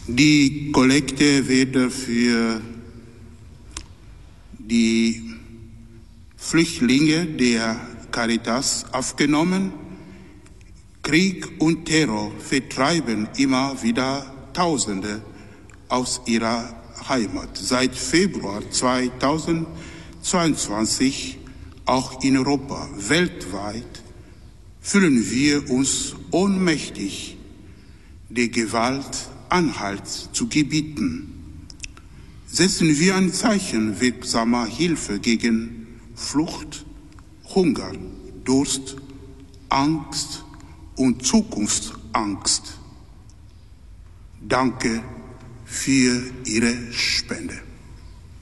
Die Kollekte wird für die Flüchtlinge der Caritas aufgenommen. Krieg und Terror vertreiben immer wieder Tausende aus ihrer Heimat. Seit Februar 2022 auch in Europa, weltweit, fühlen wir uns ohnmächtig, der Gewalt Anhalt zu gebieten. Setzen wir ein Zeichen wirksamer Hilfe gegen Flucht, Hunger, Durst, Angst und Zukunftsangst. Danke für Ihre Spende.